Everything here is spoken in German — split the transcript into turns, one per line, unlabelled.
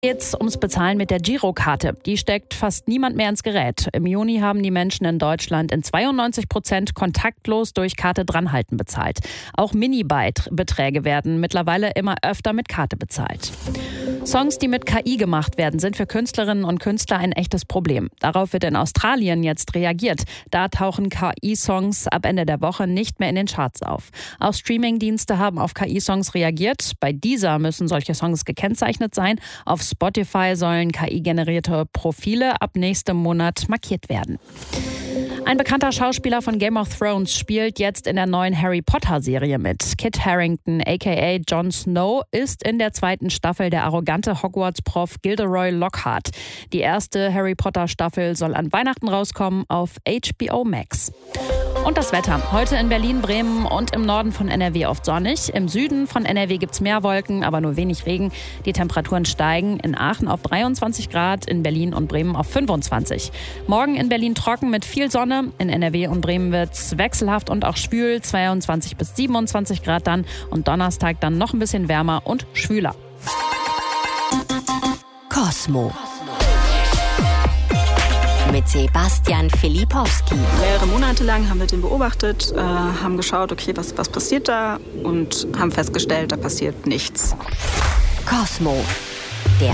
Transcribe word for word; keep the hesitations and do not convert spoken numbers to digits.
Geht's ums Bezahlen mit der Girokarte. Die steckt fast niemand mehr ins Gerät. Im Juni haben die Menschen in Deutschland in zweiundneunzig Prozent kontaktlos durch Karte dranhalten bezahlt. Auch Mini-Beträge werden mittlerweile immer öfter mit Karte bezahlt. Songs, die mit K I gemacht werden, sind für Künstlerinnen und Künstler ein echtes Problem. Darauf wird in Australien jetzt reagiert. Da tauchen K I-Songs ab Ende der Woche nicht mehr in den Charts auf. Auch Streaming-Dienste haben auf K I-Songs reagiert. Bei Deezer müssen solche Songs gekennzeichnet sein. Auf Spotify sollen K I-generierte Profile ab nächstem Monat markiert werden. Ein bekannter Schauspieler von Game of Thrones spielt jetzt in der neuen Harry Potter-Serie mit. Kit Harington, aka Jon Snow, ist in der zweiten Staffel der arrogante Hogwarts-Prof Gilderoy Lockhart. Die erste Harry Potter-Staffel soll an Weihnachten rauskommen auf H B O Max. Und das Wetter. Heute in Berlin, Bremen und im Norden von N R W oft sonnig. Im Süden von N R W gibt's mehr Wolken, aber nur wenig Regen. Die Temperaturen steigen in Aachen auf dreiundzwanzig Grad, in Berlin und Bremen auf fünfundzwanzig. Morgen in Berlin trocken mit viel Sonne. In N R W und Bremen wird's wechselhaft und auch schwül, zweiundzwanzig bis siebenundzwanzig Grad dann. Und Donnerstag dann noch ein bisschen wärmer und schwüler.
Kosmo. Mit Sebastian Filipowski.
Mehrere Monate lang haben wir den beobachtet, äh, haben geschaut, okay, was, was passiert da und haben festgestellt, da passiert nichts.
Kosmo.